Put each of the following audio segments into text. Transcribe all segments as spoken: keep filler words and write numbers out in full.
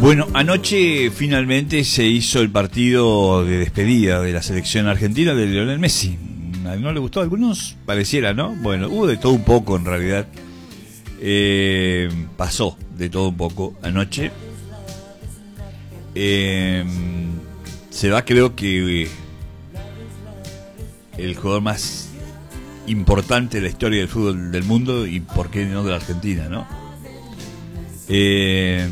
Bueno, anoche finalmente se hizo el partido de despedida de la selección argentina de Lionel Messi. ¿No le gustó a algunos? Pareciera, ¿no? Bueno, hubo de todo un poco en realidad. Eh, pasó de todo un poco anoche. Eh, se va, creo que el jugador más importante de la historia del fútbol del mundo, y por qué no de la Argentina, ¿no? Eh,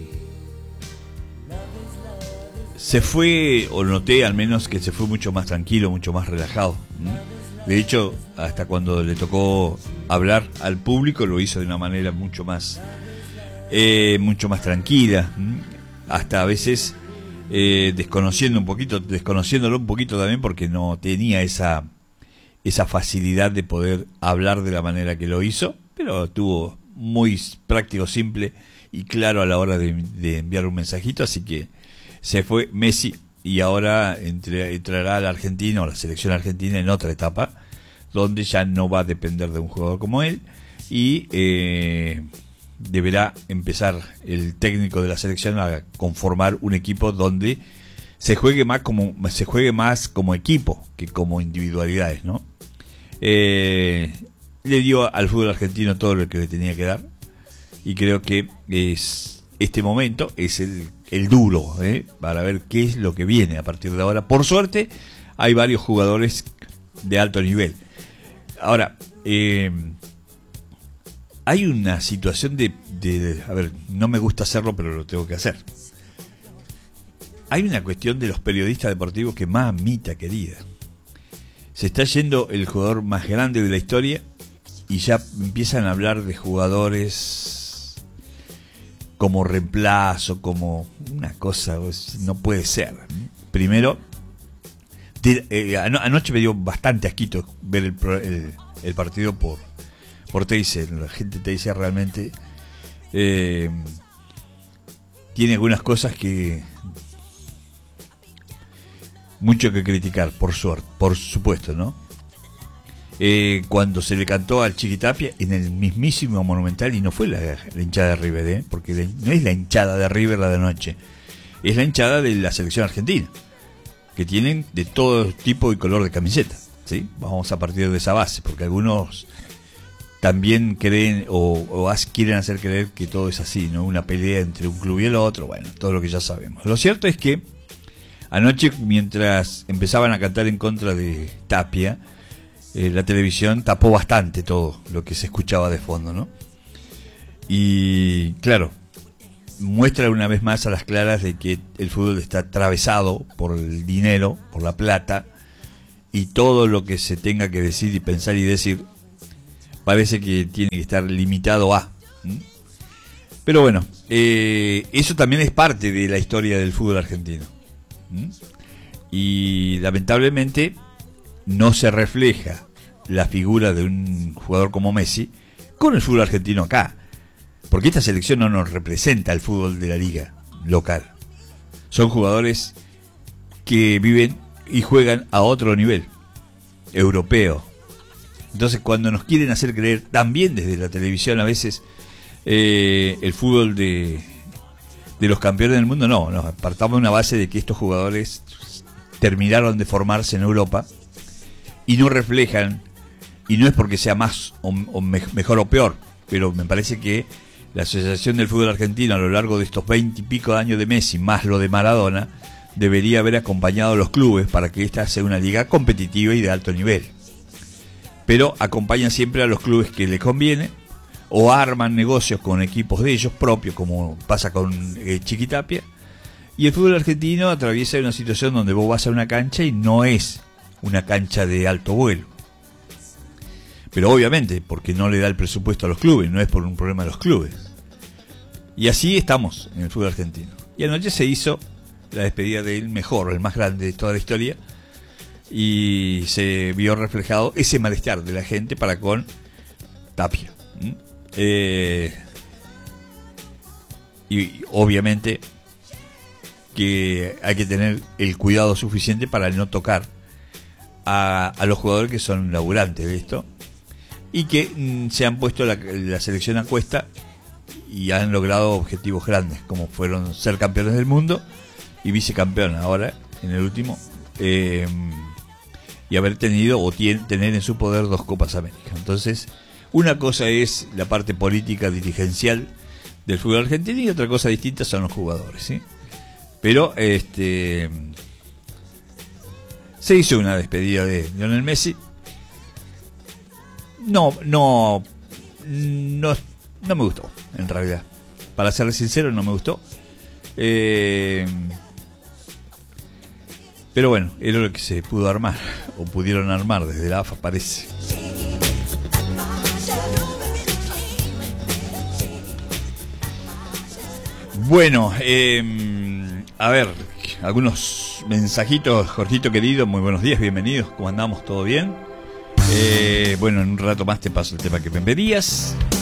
se fue, o noté al menos que se fue mucho más tranquilo, mucho más relajado. De hecho, hasta cuando le tocó hablar al público lo hizo de una manera mucho más eh, mucho más tranquila, hasta a veces eh, desconociendo un poquito, desconociéndolo un poquito también, porque no tenía esa esa facilidad de poder hablar de la manera que lo hizo, pero estuvo muy práctico, simple y claro a la hora de, de enviar un mensajito. Así que se fue Messi y ahora entre, entrará a la Argentina o la selección argentina en otra etapa donde ya no va a depender de un jugador como él, y eh, deberá empezar el técnico de la selección a conformar un equipo donde se juegue más como se juegue más como equipo que como individualidades, ¿no? Eh, le dio al fútbol argentino todo lo que le tenía que dar, y creo que es este momento es el, el duro, ¿eh? Para ver qué es lo que viene a partir de ahora. Por suerte hay varios jugadores de alto nivel. Ahora, eh, hay una situación de, de, de a ver, no me gusta hacerlo, pero lo tengo que hacer. Hay una cuestión de los periodistas deportivos que, mamita querida, se está yendo el jugador más grande de la historia y ya empiezan a hablar de jugadores como reemplazo, como una cosa, no puede ser. Primero, de, eh, ano, anoche me dio bastante asquito ver el, el, el partido por, por T I C. La gente de T I C realmente eh, tiene algunas cosas que mucho que criticar, por suerte, por supuesto, ¿no? Eh, cuando se le cantó al Chiquitapia en el mismísimo Monumental, y no fue la, la hinchada de River, ¿eh? Porque la, no es la hinchada de River la de anoche, es la hinchada de la selección argentina, que tienen de todo tipo y color de camiseta, ¿sí? Vamos a partir de esa base, porque algunos también creen o, o as, quieren hacer creer que todo es así, ¿no? Una pelea entre un club y el otro, bueno, todo lo que ya sabemos. Lo cierto es que anoche, mientras empezaban a cantar en contra de Tapia, eh, la televisión tapó bastante todo lo que se escuchaba de fondo, ¿no? Y claro, muestra una vez más a las claras de que el fútbol está atravesado por el dinero, por la plata, y todo lo que se tenga que decir y pensar y decir parece que tiene que estar limitado a. ¿Mm? Pero bueno, eh, eso también es parte de la historia del fútbol argentino. ¿Mm? Y lamentablemente no se refleja la figura de un jugador como Messi con el fútbol argentino acá, porque esta selección no nos representa el fútbol de la liga local. Son jugadores que viven y juegan a otro nivel europeo. Entonces, cuando nos quieren hacer creer también desde la televisión a veces eh, el fútbol de de los campeones del mundo, no, nos partamos de una base de que estos jugadores terminaron de formarse en Europa y no reflejan, y no es porque sea más o, o me, mejor o peor, pero me parece que la Asociación del Fútbol Argentino a lo largo de estos veinte y pico de años de Messi, más lo de Maradona, debería haber acompañado a los clubes para que esta sea una liga competitiva y de alto nivel. Pero acompañan siempre a los clubes que les conviene, o arman negocios con equipos de ellos propios, como pasa con eh, Chiquitapia, y el fútbol argentino atraviesa una situación donde vos vas a una cancha y no es una cancha de alto vuelo, pero obviamente porque no le da el presupuesto a los clubes, no es por un problema de los clubes, y así estamos en el fútbol argentino. Y anoche se hizo la despedida del mejor, el más grande de toda la historia, y se vio reflejado ese malestar de la gente para con Tapia. ¿Mm? Eh, y obviamente que hay que tener el cuidado suficiente para no tocar a, a los jugadores que son laburantes de esto y que mm, se han puesto la, la selección a cuesta y han logrado objetivos grandes, como fueron ser campeones del mundo y vicecampeón ahora, en el último, eh, y haber tenido o tien, tener en su poder dos Copas América. Entonces, una cosa es la parte política dirigencial del fútbol argentino y otra cosa distinta son los jugadores, ¿sí? Pero este se hizo una despedida de Lionel Messi. No, no, no, no me gustó, en realidad. Para ser sincero, no me gustó. Eh, pero bueno, era lo que se pudo armar, o pudieron armar desde la A F A, parece. Bueno, eh, a ver, algunos mensajitos. Jorgito querido, muy buenos días, bienvenidos, ¿cómo andamos? ¿Todo bien? Eh, bueno, en un rato más te paso el tema que me pedías.